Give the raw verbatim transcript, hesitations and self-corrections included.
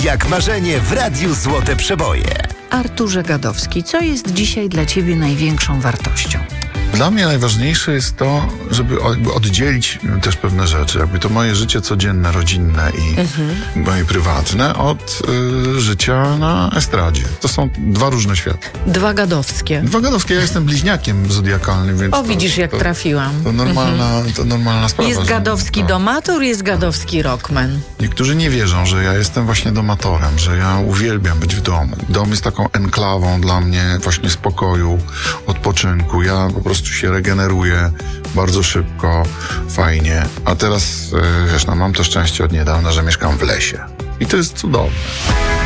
Jak marzenie w Radiu Złote Przeboje. Arturze Gadowski, co jest dzisiaj dla ciebie największą wartością? Dla mnie najważniejsze jest to, żeby jakby oddzielić też pewne rzeczy. Jakby to moje życie codzienne, rodzinne i mhm. moje prywatne od y, życia na estradzie. To są dwa różne światy. Dwa Gadowskie. Dwa Gadowskie. Ja jestem bliźniakiem zodiakalnym, więc... O, to, widzisz, jak to, trafiłam. To normalna, mhm. to normalna sprawa. Jest Gadowski to... domator, jest Gadowski rockman. Niektórzy nie wierzą, że ja jestem właśnie domatorem, że ja uwielbiam być w domu. Dom jest taką enklawą dla mnie właśnie spokoju, odpoczynku. Ja po prostu się regeneruję bardzo szybko, fajnie. A teraz, wiesz, no, mam to szczęście od niedawna, że mieszkam w lesie. I to jest cudowne.